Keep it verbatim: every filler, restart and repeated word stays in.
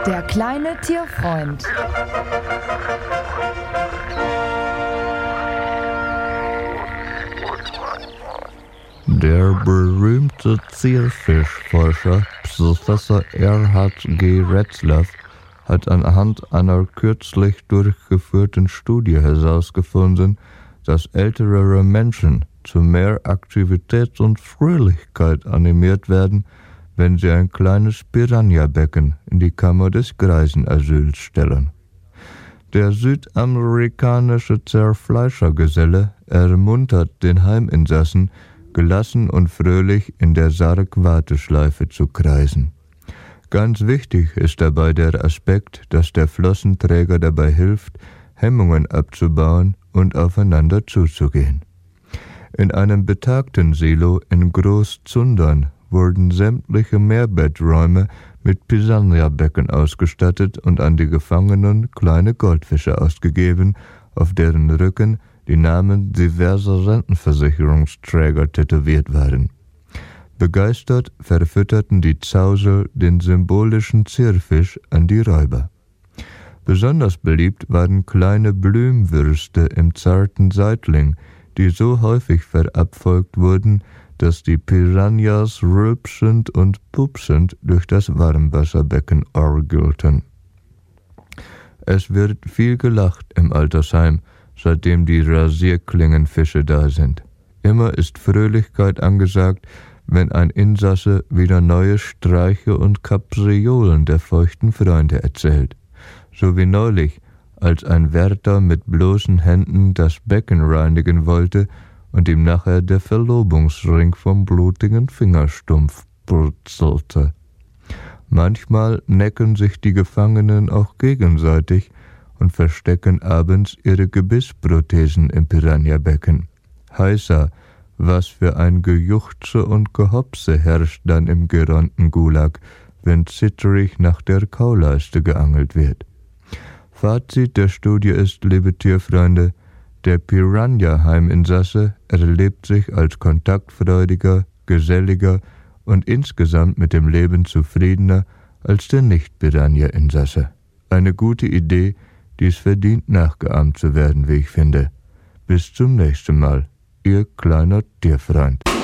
Der kleine Tierfreund. Der berühmte Zierfischforscher Professor Erhard G. Retzlaff hat anhand einer kürzlich durchgeführten Studie herausgefunden, dass ältere Menschen zu mehr Aktivität und Fröhlichkeit animiert werden, wenn sie ein kleines Piranha-Becken in die Kammer des Greisenasyls stellen. Der südamerikanische Zerfleischergeselle ermuntert den Heiminsassen, gelassen und fröhlich in der Sarg-Warteschleife zu kreisen. Ganz wichtig ist dabei der Aspekt, dass der Flossenträger dabei hilft, Hemmungen abzubauen und aufeinander zuzugehen. In einem betagten Silo in Großzundern wurden sämtliche Mehrbetträume mit Piranha-Becken ausgestattet und an die Gefangenen kleine Goldfische ausgegeben, auf deren Rücken die Namen diverser Rentenversicherungsträger tätowiert waren. Begeistert verfütterten die Zausel den symbolischen Zierfisch an die Räuber. Besonders beliebt waren kleine Blümwürste im zarten Seitling, die so häufig verabfolgt wurden, dass die Piranhas rülpsend und pupsend durch das Warmwasserbecken orgelten. Es wird viel gelacht im Altersheim, seitdem die Rasierklingenfische da sind. Immer ist Fröhlichkeit angesagt, wenn ein Insasse wieder neue Streiche und Kapriolen der feuchten Freunde erzählt. So wie neulich, als ein Wärter mit bloßen Händen das Becken reinigen wollte und ihm nachher der Verlobungsring vom blutigen Fingerstumpf purzelte. Manchmal necken sich die Gefangenen auch gegenseitig und verstecken abends ihre Gebissprothesen im Piranha-Becken. Heißer, was für ein Gejuchze und Gehopse herrscht dann im geronten Gulag, wenn zitterig nach der Kauleiste geangelt wird. Fazit der Studie ist, liebe Tierfreunde, der Piranha-Heiminsasse erlebt sich als kontaktfreudiger, geselliger und insgesamt mit dem Leben zufriedener als der Nicht-Piranha-Insasse. Eine gute Idee, die es verdient, nachgeahmt zu werden, wie ich finde. Bis zum nächsten Mal, Ihr kleiner Tierfreund.